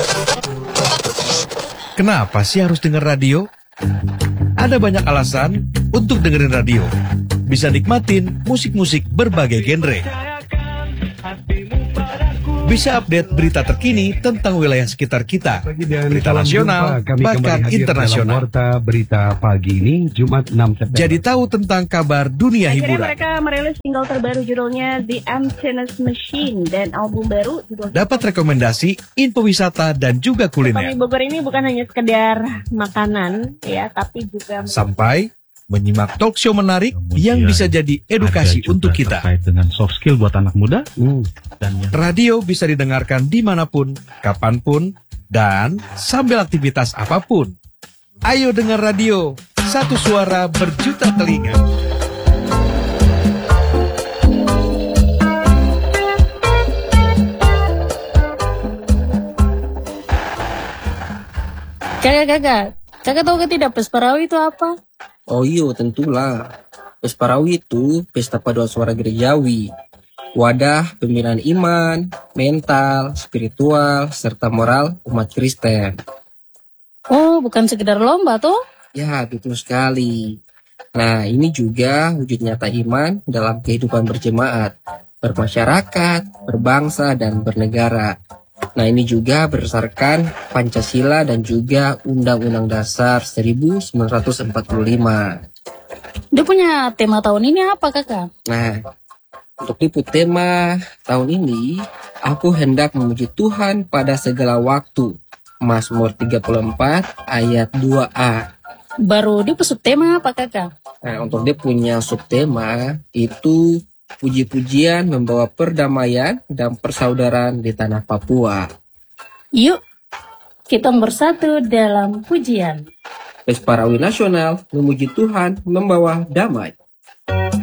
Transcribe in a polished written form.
Kenapa sih harus denger radio? Ada banyak alasan untuk dengerin radio. Bisa nikmatin musik-musik berbagai genre. Bisa update berita terkini tentang wilayah sekitar kita, berita nasional, bahkan internasional. Warta berita pagi ini, Jumat 6 September. Jadi tahu tentang kabar dunia Akhirnya hiburan. mereka merilis single terbaru judulnya The Emptiness Machine dan album baru judulnya Dapat rekomendasi, info wisata, dan juga Kopi kuliner. Bogor ini bukan hanya sekedar makanan ya, tapi juga Sampai menyimak talk show menarik yang bisa jadi edukasi untuk kita. Terkait dengan soft skill buat anak muda. Dan yang Radio bisa didengarkan dimanapun, kapanpun, dan sambil aktivitas apapun. Ayo dengar radio, satu suara berjuta telinga. Kakak tahu tidak Pesparawi itu apa? Oh iya, tentulah. Pesparawi itu pesta paduan suara gerejawi. Wadah pembinaan iman, mental, spiritual, serta moral umat Kristen. Oh, bukan sekedar lomba tuh? Ya, betul sekali. Nah, ini juga wujud nyata iman dalam kehidupan berjemaat, bermasyarakat, berbangsa, dan bernegara. Nah, ini juga berdasarkan Pancasila dan juga Undang-Undang Dasar 1945. Dia punya tema tahun ini apa, Kakak? Nah, untuk liput tema tahun ini, aku hendak memuji Tuhan pada segala waktu. Mazmur 34 ayat 2a. Baru dia subtema apa, Kakak? Nah, untuk dia punya subtema itu puji-pujian membawa perdamaian dan persaudaraan di tanah Papua. Yuk, kita bersatu dalam pujian. Pesparawi Nasional memuji Tuhan membawa damai.